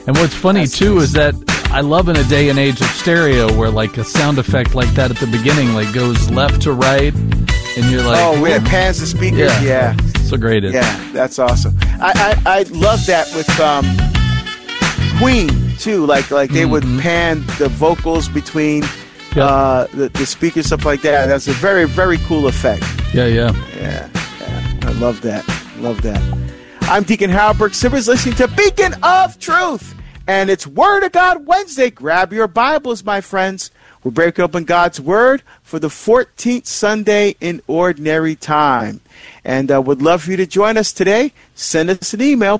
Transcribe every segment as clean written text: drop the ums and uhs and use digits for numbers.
And what's funny, too, is that I love in a day and age of stereo where, like, a sound effect like that at the beginning, like, goes left to right, and you're like... Oh, yeah, pans the speakers, yeah. So great. Yeah, that's awesome. I love that with Queen, too. Like they would pan the vocals between the speakers, stuff like that. That's a very, very cool effect. Yeah. I love that. I'm Deacon Halbert. Simmers listening to Beacon of Truth. And it's Word of God Wednesday. Grab your Bibles, my friends. We're breaking open God's Word for the 14th Sunday in Ordinary Time. And would love for you to join us today. Send us an email,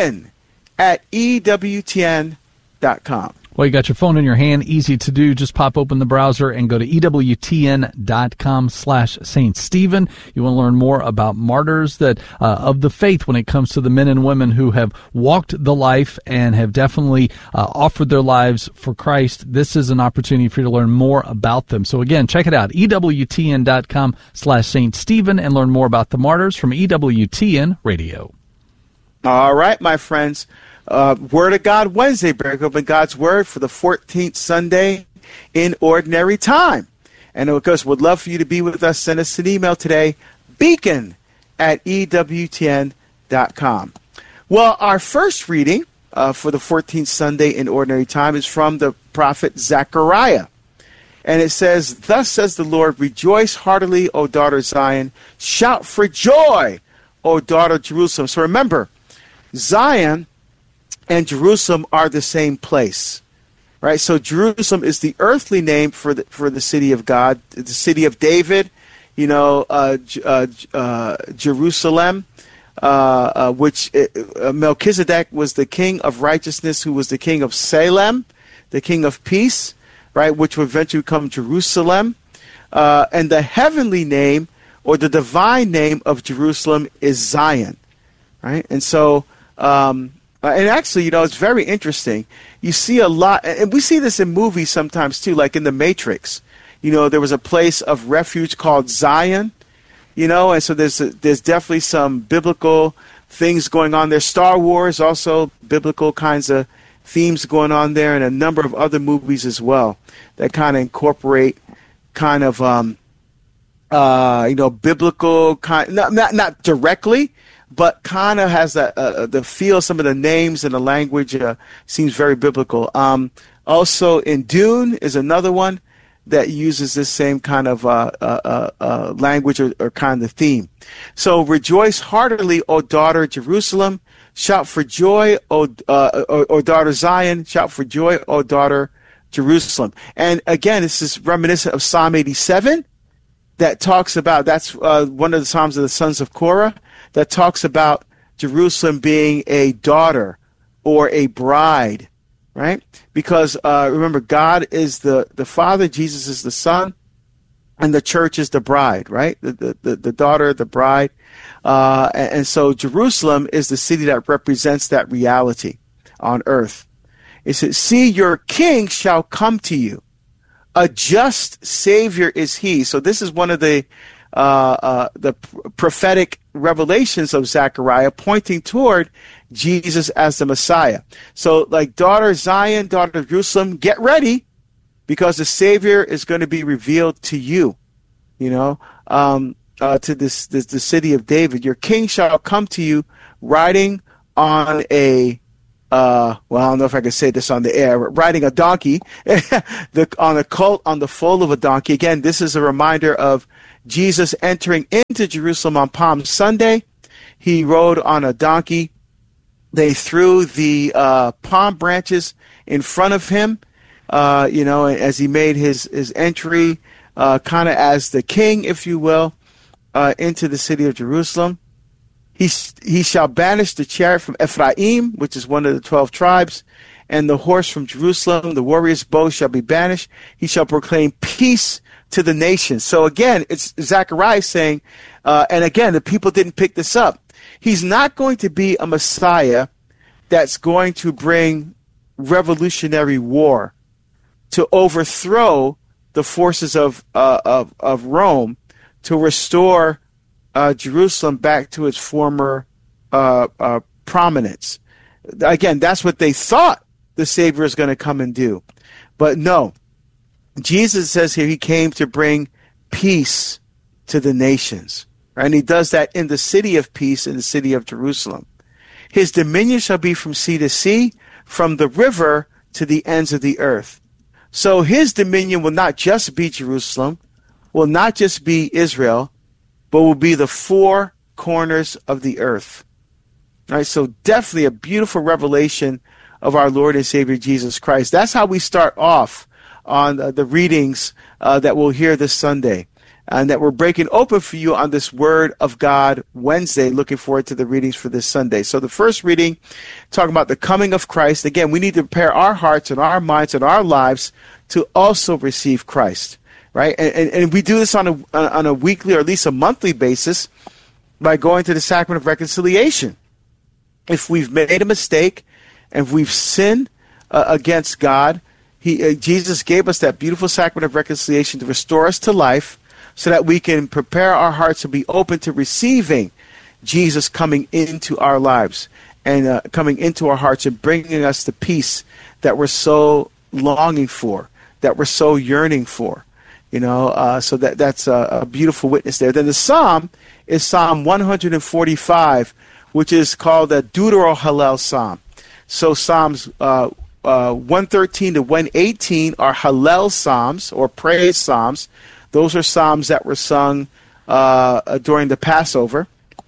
beacon@ewtn.com. Well, you got your phone in your hand, easy to do. Just pop open the browser and go to ewtn.com/St. Stephen. You want to learn more about martyrs that of the faith when it comes to the men and women who have walked the life and have definitely offered their lives for Christ. This is an opportunity for you to learn more about them. So again, check it out, ewtn.com/St. Stephen, and learn more about the martyrs from EWTN Radio. All right, my friends. Word of God Wednesday, break open God's Word for the 14th Sunday in Ordinary Time. And of course, would love for you to be with us. Send us an email today, beacon@ewtn.com. Well, our first reading for the 14th Sunday in Ordinary Time is from the prophet Zechariah. And it says, "Thus says the Lord, rejoice heartily, O daughter Zion. Shout for joy, O daughter Jerusalem." So remember, Zion and Jerusalem are the same place, right? So Jerusalem is the earthly name for the city of God, the city of David, Jerusalem, which Melchizedek was the king of righteousness, who was the king of Salem, the king of peace, right? Which would eventually become Jerusalem. And the heavenly name or the divine name of Jerusalem is Zion, right? And so, and actually, it's very interesting. You see a lot, and we see this in movies sometimes too, like in The Matrix. There was a place of refuge called Zion, and so there's definitely some biblical things going on there. Star Wars, also biblical kinds of themes going on there, and a number of other movies as well that kind of incorporate kind of, biblical kind, not directly, but kind of has the feel, some of the names and the language seems very biblical. Also in Dune is another one that uses this same kind of language or kind of theme. So rejoice heartily, O daughter Jerusalem. Shout for joy, O daughter Zion. Shout for joy, O daughter Jerusalem. And again, this is reminiscent of Psalm 87 that talks about, that's one of the Psalms of the sons of Korah, that talks about Jerusalem being a daughter or a bride, right? Because remember, God is the Father, Jesus is the Son, and the church is the bride, right? The daughter, the bride. And so Jerusalem is the city that represents that reality on earth. It says, "See, your king shall come to you. A just Savior is he." So this is one of the prophetic revelations of Zechariah pointing toward Jesus as the Messiah. So like daughter Zion, daughter Jerusalem, get ready because the Savior is going to be revealed to you, to the city of David. Your king shall come to you riding on a, I don't know if I can say this on the air, riding a donkey, on the foal of a donkey. Again, this is a reminder of Jesus entering into Jerusalem on Palm Sunday. He rode on a donkey. They threw the palm branches in front of him, as he made his entry, kind of as the king, if you will, into the city of Jerusalem. He shall banish the chariot from Ephraim, which is one of the 12 tribes, and the horse from Jerusalem. The warrior's bow shall be banished. He shall proclaim peace to the nations. So again, it's Zechariah saying, and again, the people didn't pick this up. He's not going to be a Messiah that's going to bring revolutionary war to overthrow the forces of Rome, to restore Jerusalem back to its former prominence. Again, that's what they thought the Savior is going to come and do. But no, Jesus says here he came to bring peace to the nations. Right? And he does that in the city of peace, in the city of Jerusalem. His dominion shall be from sea to sea, from the river to the ends of the earth. So his dominion will not just be Jerusalem, will not just be Israel, but will be the four corners of the earth. All right, so definitely a beautiful revelation of our Lord and Savior Jesus Christ. That's how we start off on the readings that we'll hear this Sunday, and that we're breaking open for you on this Word of God Wednesday. Looking forward to the readings for this Sunday. So the first reading, talking about the coming of Christ. Again, we need to prepare our hearts and our minds and our lives to also receive Christ, right? And we do this on a weekly or at least a monthly basis by going to the sacrament of reconciliation. If we've made a mistake and if we've sinned against God, Jesus gave us that beautiful sacrament of reconciliation to restore us to life, so that we can prepare our hearts to be open to receiving Jesus coming into our lives and coming into our hearts and bringing us the peace that we're so longing for, that we're so yearning for. So that's a beautiful witness there. Then the psalm is Psalm 145, which is called the Deutero Hallel Psalm. So Psalms 113 to 118 are Hallel Psalms, or praise Psalms. Those are psalms that were sung during the Passover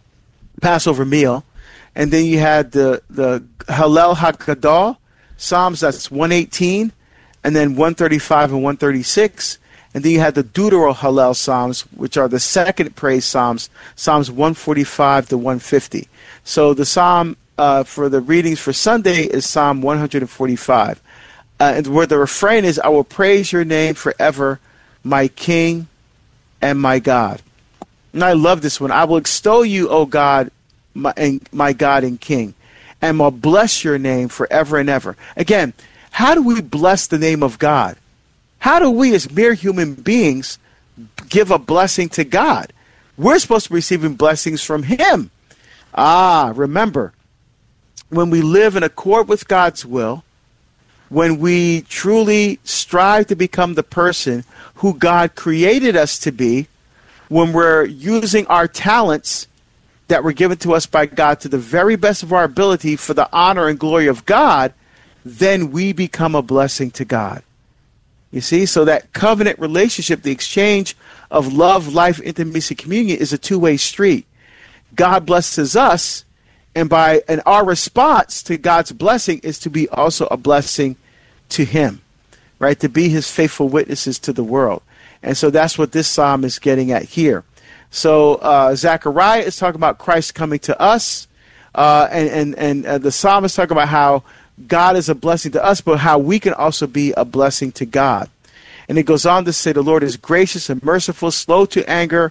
meal. And then you had the Hallel HaGadol, Psalms, that's 118, and then 135 and 136. And then you had the Deutero Hallel Psalms, which are the second praise Psalms, Psalms 145 to 150. So the psalm for the readings for Sunday is Psalm 145. And where the refrain is, I will praise your name forever, my King and my God. And I love this one. I will extol you, O God, my God and King, and will bless your name forever and ever. Again, how do we bless the name of God? How do we as mere human beings give a blessing to God? We're supposed to be receiving blessings from Him. Remember, when we live in accord with God's will, when we truly strive to become the person who God created us to be, when we're using our talents that were given to us by God to the very best of our ability for the honor and glory of God, then we become a blessing to God. You see, so that covenant relationship, the exchange of love, life, intimacy, communion is a two-way street. God blesses us, and our response to God's blessing is to be also a blessing to Him, right? To be His faithful witnesses to the world. And so that's what this psalm is getting at here. So Zechariah is talking about Christ coming to us, and the psalm is talking about how God is a blessing to us, but how we can also be a blessing to God. And it goes on to say, the Lord is gracious and merciful, slow to anger,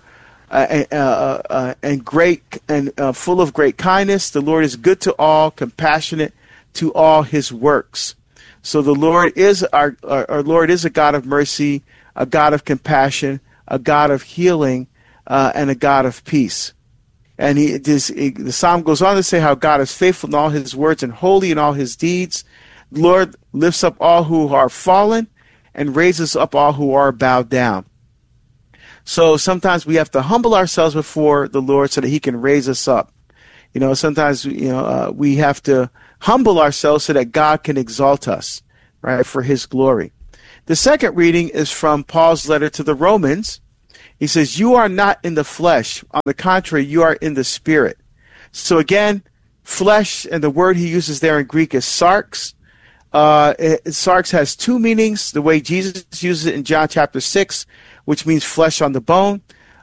and great and full of great kindness. The Lord is good to all, compassionate to all His works. So the Lord is our Lord is a God of mercy, a God of compassion, a God of healing, and a God of peace. And the psalm goes on to say how God is faithful in all His words and holy in all His deeds. The Lord lifts up all who are fallen and raises up all who are bowed down. So sometimes we have to humble ourselves before the Lord so that He can raise us up. Sometimes we have to humble ourselves so that God can exalt us, right, for His glory. The second reading is from Paul's letter to the Romans. He says, you are not in the flesh. On the contrary, you are in the Spirit. So again, flesh, and the word he uses there in Greek is sarx. Sarx has two meanings. The way Jesus uses it in John chapter 6, which means flesh on the bone.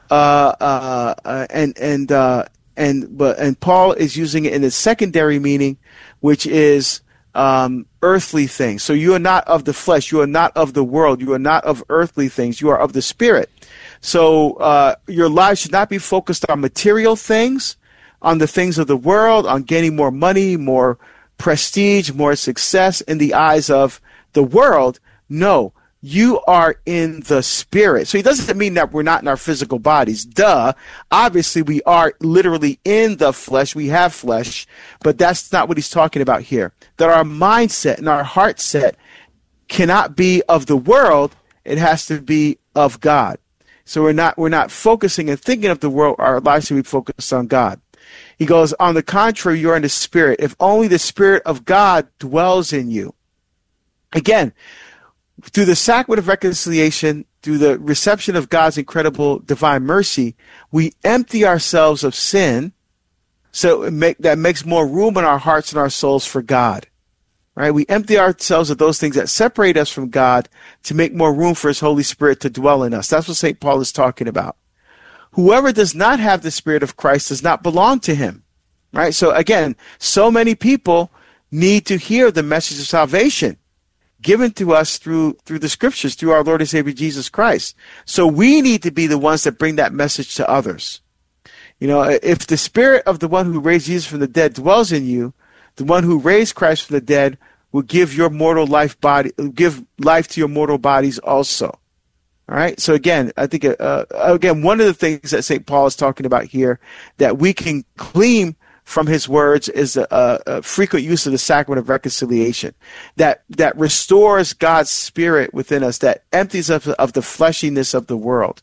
And Paul is using it in its secondary meaning, which is earthly things. So you are not of the flesh. You are not of the world. You are not of earthly things. You are of the Spirit. So your life should not be focused on material things, on the things of the world, on gaining more money, more prestige, more success in the eyes of the world. No, you are in the Spirit. So he doesn't mean that we're not in our physical bodies. Duh. Obviously, we are literally in the flesh. We have flesh, but that's not what he's talking about here. That our mindset and our heart set cannot be of the world. It has to be of God. So we're not focusing and thinking of the world. Our lives should be focused on God. He goes, on the contrary, you're in the Spirit. If only the Spirit of God dwells in you. Again, through the sacrament of reconciliation, through the reception of God's incredible divine mercy, we empty ourselves of sin, so that makes more room in our hearts and our souls for God. Right? We empty ourselves of those things that separate us from God to make more room for his Holy Spirit to dwell in us. That's what St. Paul is talking about. Whoever does not have the Spirit of Christ does not belong to him. Right? So again, so many people need to hear the message of salvation given to us through the scriptures, through our Lord and Savior Jesus Christ. So we need to be the ones that bring that message to others. You know, if the Spirit of the one who raised Jesus from the dead dwells in you, the one who raised Christ from the dead will give your mortal life give life to your mortal bodies also. All right. So again, I think one of the things that St. Paul is talking about here that we can glean from his words is a frequent use of the sacrament of reconciliation that restores God's Spirit within us, that empties us of the fleshiness of the world.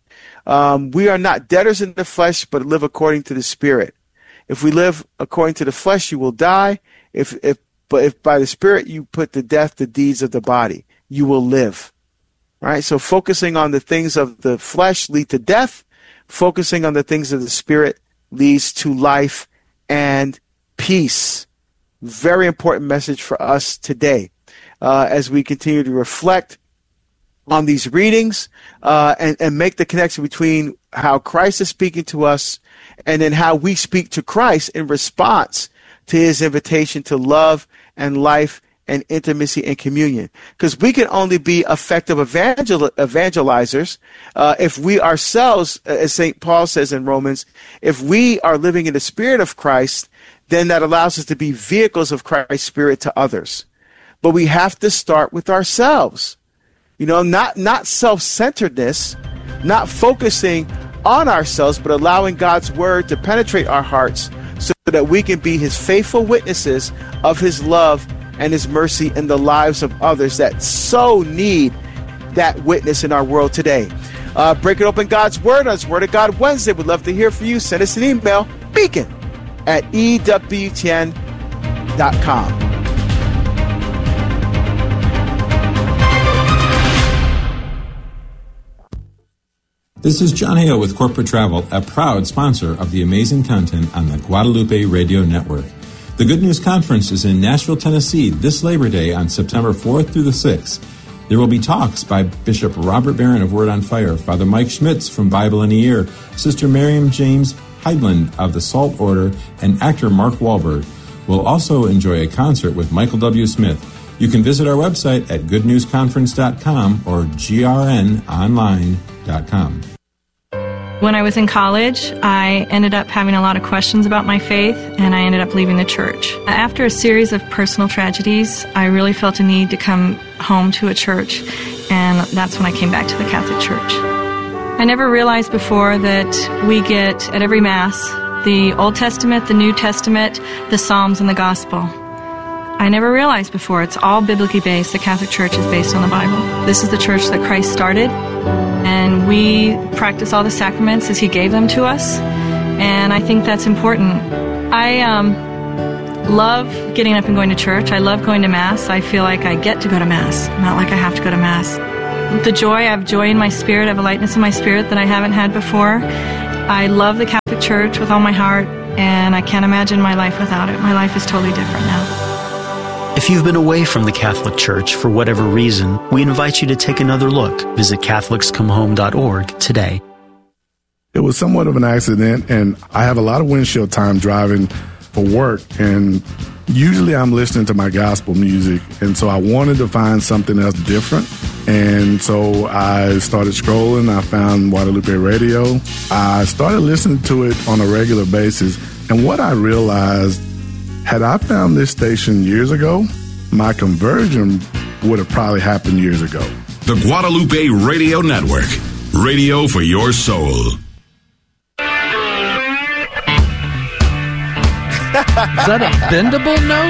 We are not debtors in the flesh, but live according to the Spirit. If we live according to the flesh, you will die. But if by the Spirit you put to death the deeds of the body, you will live. All right. So focusing on the things of the flesh lead to death. Focusing on the things of the Spirit leads to life and peace. Very important message for us today as we continue to reflect on these readings and make the connection between how Christ is speaking to us and then how we speak to Christ in response to his invitation to love and life and intimacy and communion. Because we can only be effective evangelizers if we ourselves, as St. Paul says in Romans, if we are living in the Spirit of Christ, then that allows us to be vehicles of Christ's Spirit to others. But we have to start with ourselves. You know, not self-centeredness, not focusing on ourselves, but allowing God's word to penetrate our hearts so that we can be his faithful witnesses of his love and his mercy in the lives of others that so need that witness in our world today. Breaking open God's Word on this Word of God Wednesday. We'd love to hear from you. Send us an email, beacon@ewtn.com. This is John Hale with Corporate Travel, a proud sponsor of the amazing content on the Guadalupe Radio Network. The Good News Conference is in Nashville, Tennessee this Labor Day on September 4th through the 6th. There will be talks by Bishop Robert Barron of Word on Fire, Father Mike Schmitz from Bible in a Year, Sister Miriam James Heidland of the Salt Order, and actor Mark Wahlberg. We'll also enjoy a concert with Michael W. Smith. You can visit our website at goodnewsconference.com or grnonline.com. When I was in college, I ended up having a lot of questions about my faith, and I ended up leaving the church. After a series of personal tragedies, I really felt a need to come home to a church, and that's when I came back to the Catholic Church. I never realized before that we get, at every Mass, the Old Testament, the New Testament, the Psalms, and the Gospel. I never realized before it's all biblically based. The Catholic Church is based on the Bible. This is the church that Christ started, and we practice all the sacraments as he gave them to us, and I think that's important. I love getting up and going to church. I love going to Mass. I feel like I get to go to Mass, not like I have to go to Mass. I have joy in my spirit. I have a lightness in my spirit that I haven't had before. I love the Catholic Church with all my heart, and I can't imagine my life without it. My life is totally different now. If you've been away from the Catholic Church for whatever reason, we invite you to take another look. Visit CatholicsComeHome.org today. It was somewhat of an accident, and I have a lot of windshield time driving for work, and usually I'm listening to my gospel music, and so I wanted to find something else different, and so I started scrolling. I found Guadalupe Radio. I started listening to it on a regular basis, and what I realized, had I found this station years ago, my conversion would have probably happened years ago. The Guadalupe Radio Network. Radio for your soul. Is that a bendable note?